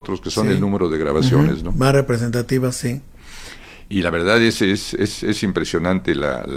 nosotros, que son el número de grabaciones, ¿no? Más representativas, sí. Y la verdad es impresionante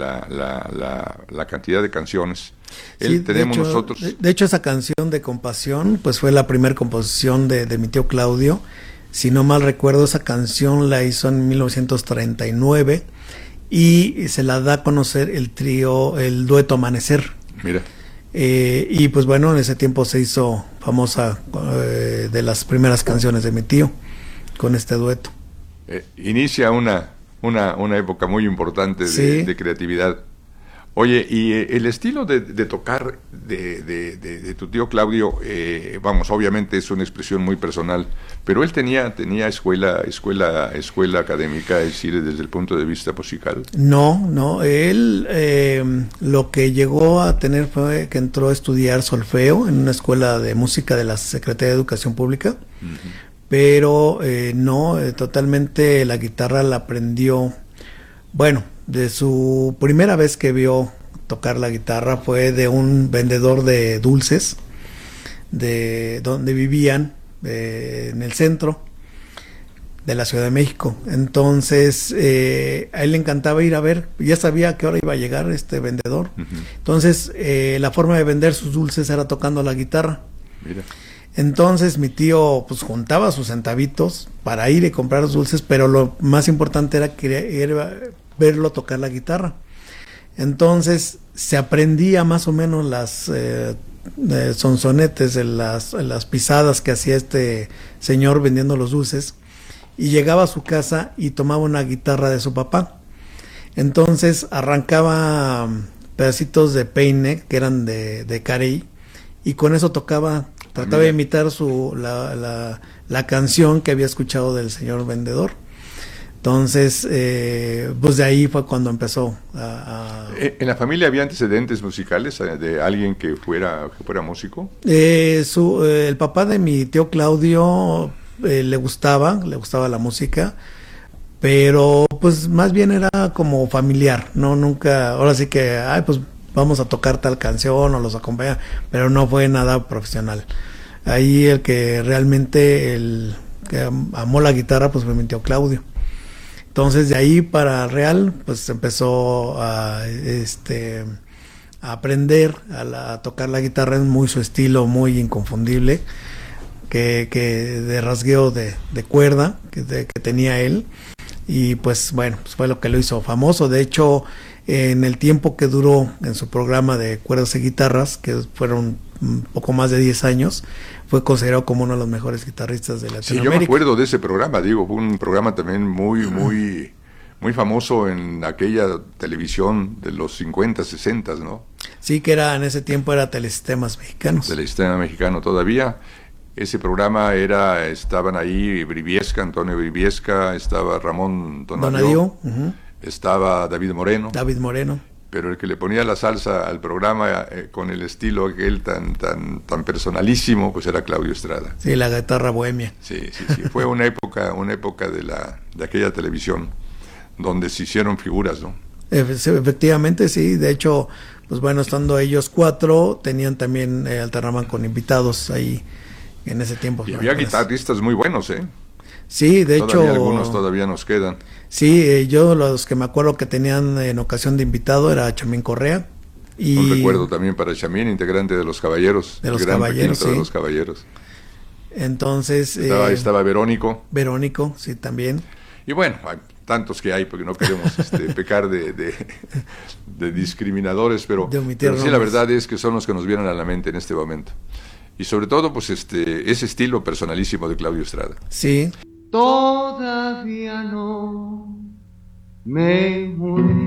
la cantidad de canciones. Tenemos nosotros... De hecho, esa canción de Compasión, pues fue la primera composición de mi tío Claudio. Si no mal recuerdo, esa canción la hizo en 1939 y se la da a conocer el dueto Amanecer. Mira. Y pues bueno, en ese tiempo se hizo famosa de las primeras canciones de mi tío con este dueto. Inicia una época muy importante de creatividad. Oye, y el estilo de tocar de tu tío Claudio, vamos, obviamente es una expresión muy personal, pero él tenía escuela académica, es decir, desde el punto de vista musical. No, él lo que llegó a tener fue que entró a estudiar solfeo en una escuela de música de la Secretaría de Educación Pública, pero totalmente la guitarra la aprendió, bueno, de su primera vez que vio tocar la guitarra fue de un vendedor de dulces de donde vivían, en el centro de la Ciudad de México. Entonces a él le encantaba ir a ver, ya sabía a qué hora iba a llegar este vendedor. Entonces la forma de vender sus dulces era tocando la guitarra. Mira. Entonces mi tío pues juntaba sus centavitos para ir y comprar los dulces, pero lo más importante era verlo tocar la guitarra. Entonces se aprendía más o menos las sonsonetes, las pisadas que hacía este señor vendiendo los dulces, y llegaba a su casa y tomaba una guitarra de su papá. Entonces arrancaba pedacitos de peine que eran de Carey, y con eso trataba de imitar la canción que había escuchado del señor vendedor. Entonces, pues de ahí fue cuando empezó a... ¿En la familia había antecedentes musicales de alguien que fuera músico? El papá de mi tío Claudio le gustaba la música, pero pues más bien era como familiar, no nunca, ahora sí que, pues vamos a tocar tal canción o los acompaña, pero no fue nada profesional. Ahí el que realmente que amó la guitarra pues fue mi tío Claudio. Entonces de ahí para real pues empezó a aprender a tocar la guitarra en muy su estilo, muy inconfundible, que de rasgueo de cuerda que tenía él, y pues bueno, pues fue lo que lo hizo famoso. De hecho, en el tiempo que duró en su programa de cuerdas y guitarras, que fueron un poco más de 10 años, fue considerado como uno de los mejores guitarristas de Latinoamérica. Sí, yo me acuerdo de ese programa, digo, fue un programa también muy famoso en aquella televisión de los 50, 60, ¿no? Sí, que en ese tiempo era Telesistemas Mexicanos. Telesistema Mexicano todavía. Ese programa estaban ahí Antonio Briviesca, estaba Ramón Donadío, estaba David Moreno. Pero el que le ponía la salsa al programa con el estilo aquel tan personalísimo, pues era Claudio Estrada. Sí, la guitarra bohemia. Sí. Fue una época de aquella televisión donde se hicieron figuras, ¿no? Efectivamente, sí. De hecho, pues bueno, estando ellos 4, tenían también, alternaban con invitados ahí en ese tiempo. Y había guitarristas muy buenos, ¿eh? Sí, de hecho... Algunos todavía nos quedan. Sí, yo los que me acuerdo que tenían en ocasión de invitado era Chamín Correa. Y un recuerdo también para Chamín, integrante de Los Caballeros. De Los Caballeros, sí. De Los Caballeros. Entonces... Estaba Verónico. Verónico, sí, también. Y bueno, hay tantos que hay, porque no queremos pecar de discriminadores, pero sí, la verdad es que son los que nos vienen a la mente en este momento. Y sobre todo, pues ese estilo personalísimo de Claudio Estrada. Sí. Todavía no me muré